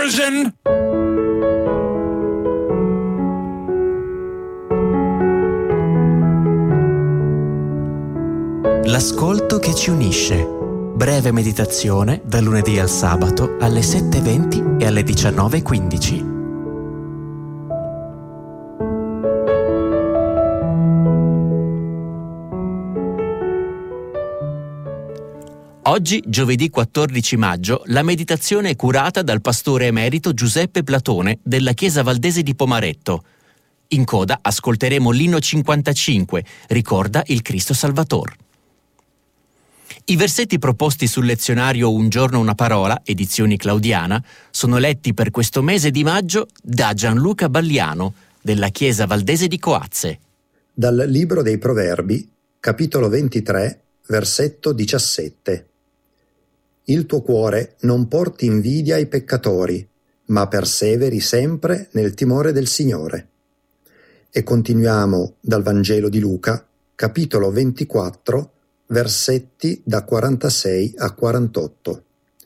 version. L'ascolto che ci unisce. Breve meditazione dal lunedì al sabato alle 7:20 e alle 19:15. Oggi, giovedì 14 maggio, la meditazione è curata dal pastore emerito Giuseppe Platone della Chiesa Valdese di Pomaretto. In coda ascolteremo l'inno 55, Ricorda il Cristo Salvator. I versetti proposti sul lezionario Un giorno una parola, edizioni Claudiana, sono letti per questo mese di maggio da Gianluca Balliano, della Chiesa Valdese di Coazze. Dal Libro dei Proverbi, capitolo 23, versetto 17. Il tuo cuore non porti invidia ai peccatori, ma perseveri sempre nel timore del Signore. E continuiamo dal Vangelo di Luca, capitolo 24, versetti da 46 a 48.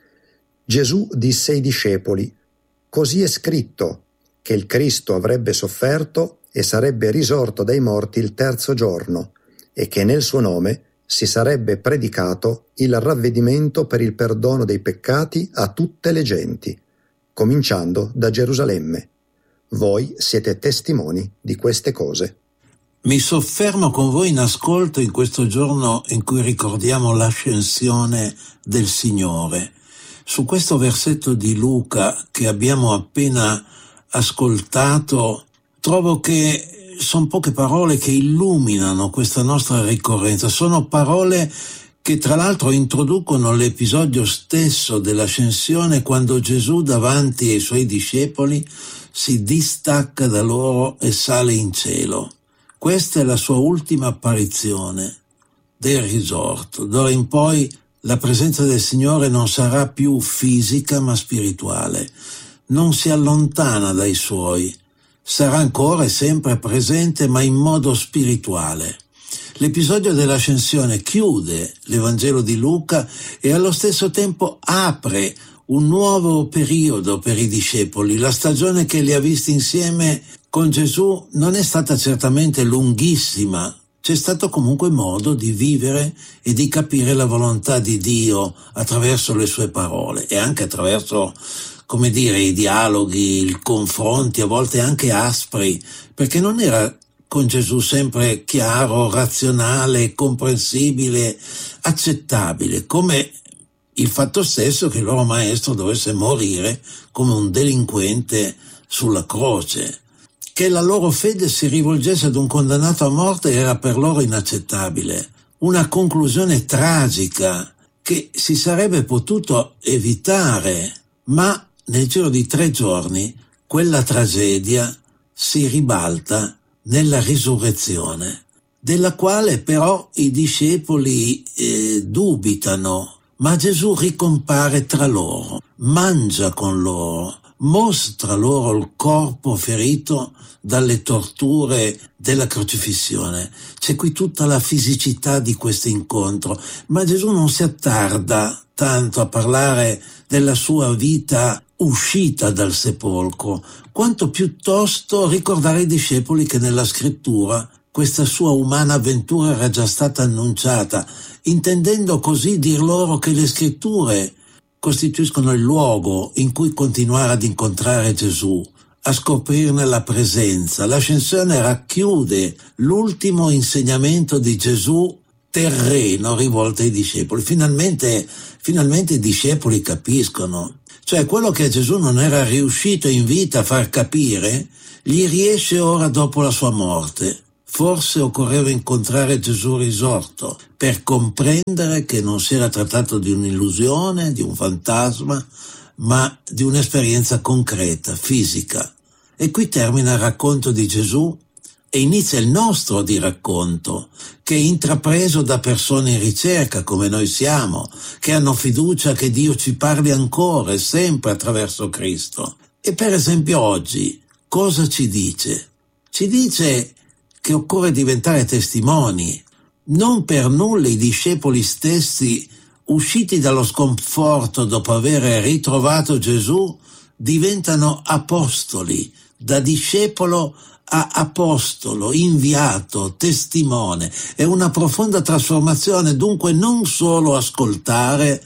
Gesù disse ai discepoli: «Così è scritto, che il Cristo avrebbe sofferto e sarebbe risorto dai morti il terzo giorno, e che nel suo nome si sarebbe predicato il ravvedimento per il perdono dei peccati a tutte le genti, cominciando da Gerusalemme. Voi siete testimoni di queste cose». Mi soffermo con voi in ascolto in questo giorno in cui ricordiamo l'ascensione del Signore. Su questo versetto di Luca che abbiamo appena ascoltato, trovo che sono poche parole che illuminano questa nostra ricorrenza. Sono parole che tra l'altro introducono l'episodio stesso dell'ascensione, quando Gesù davanti ai suoi discepoli si distacca da loro e sale in cielo. Questa è la sua ultima apparizione del risorto. D'ora in poi la presenza del Signore non sarà più fisica ma spirituale. Non si allontana dai suoi. Sarà ancora e sempre presente, ma in modo spirituale. L'episodio dell'ascensione chiude l'Evangelo di Luca e allo stesso tempo apre un nuovo periodo per i discepoli. La stagione che li ha visti insieme con Gesù non è stata certamente lunghissima. C'è stato comunque modo di vivere e di capire la volontà di Dio attraverso le sue parole e anche attraverso, come dire, i dialoghi, i confronti, a volte anche aspri, perché non era con Gesù sempre chiaro, razionale, comprensibile, accettabile, come il fatto stesso che il loro maestro dovesse morire come un delinquente sulla croce. Che la loro fede si rivolgesse ad un condannato a morte era per loro inaccettabile, una conclusione tragica che si sarebbe potuto evitare, ma nel giro di 3 giorni quella tragedia si ribalta nella risurrezione, della quale però i discepoli dubitano, ma Gesù ricompare tra loro, mangia con loro, mostra loro il corpo ferito dalle torture della crocifissione. C'è qui tutta la fisicità di questo incontro, ma Gesù non si attarda tanto a parlare della sua vita uscita dal sepolcro, quanto piuttosto ricordare ai discepoli che nella scrittura questa sua umana avventura era già stata annunciata, intendendo così dir loro che le scritture costituiscono il luogo in cui continuare ad incontrare Gesù, a scoprirne la presenza. L'ascensione racchiude l'ultimo insegnamento di Gesù terreno rivolto ai discepoli. Finalmente i discepoli capiscono. Cioè quello che Gesù non era riuscito in vita a far capire, gli riesce ora dopo la sua morte. Forse occorreva incontrare Gesù risorto per comprendere che non si era trattato di un'illusione, di un fantasma, ma di un'esperienza concreta, fisica. E qui termina il racconto di Gesù e inizia il nostro di racconto, che è intrapreso da persone in ricerca come noi siamo, che hanno fiducia che Dio ci parli ancora e sempre attraverso Cristo. E per esempio oggi cosa ci dice? Ci dice che occorre diventare testimoni. Non per nulla i discepoli stessi, usciti dallo sconforto dopo aver ritrovato Gesù, diventano apostoli, da discepolo a apostolo, inviato, testimone. È una profonda trasformazione, dunque non solo ascoltare,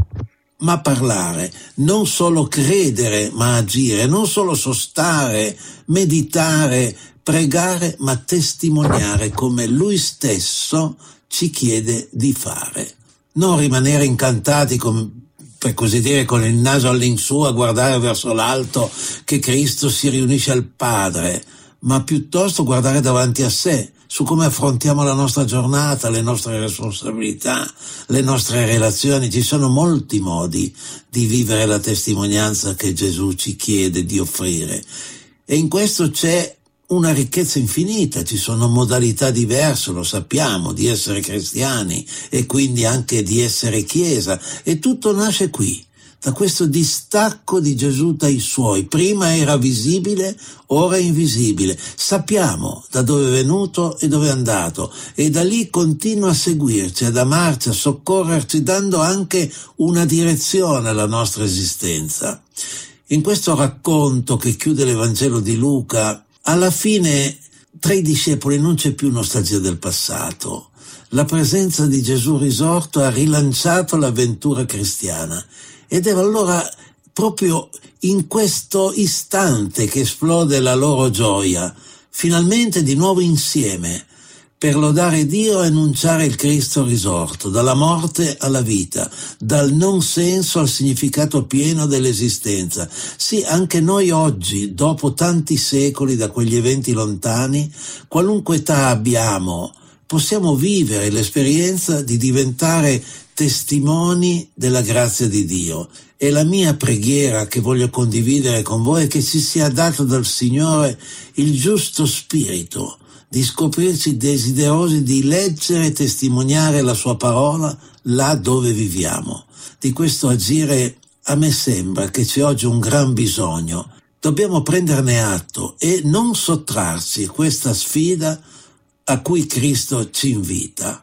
ma parlare, non solo credere, ma agire, non solo sostare, meditare, pregare, ma testimoniare come Lui stesso ci chiede di fare. Non rimanere incantati, per così dire, con il naso all'insù a guardare verso l'alto che Cristo si riunisce al Padre, ma piuttosto guardare davanti a sé, su come affrontiamo la nostra giornata, le nostre responsabilità, le nostre relazioni. Ci sono molti modi di vivere la testimonianza che Gesù ci chiede di offrire, e in questo c'è una ricchezza infinita. Ci sono modalità diverse, lo sappiamo, di essere cristiani e quindi anche di essere Chiesa, e tutto nasce qui, da questo distacco di Gesù dai Suoi. Prima era visibile, ora è invisibile. Sappiamo da dove è venuto e dove è andato, e da lì continua a seguirci, ad amarci, a soccorrerci, dando anche una direzione alla nostra esistenza. In questo racconto che chiude l'Evangelo di Luca, alla fine tra i discepoli non c'è più nostalgia del passato. La presenza di Gesù risorto ha rilanciato l'avventura cristiana, ed è allora proprio in questo istante che esplode la loro gioia, finalmente di nuovo insieme, per lodare Dio e annunciare il Cristo risorto, dalla morte alla vita, dal non senso al significato pieno dell'esistenza. Sì, anche noi oggi, dopo tanti secoli da quegli eventi lontani, qualunque età abbiamo, possiamo vivere l'esperienza di diventare testimoni della grazia di Dio. E la mia preghiera che voglio condividere con voi è che ci sia dato dal Signore il giusto spirito di scoprirci desiderosi di leggere e testimoniare la sua parola là dove viviamo. Di questo agire a me sembra che c'è oggi un gran bisogno. Dobbiamo prenderne atto e non sottrarci a questa sfida a cui Cristo ci invita.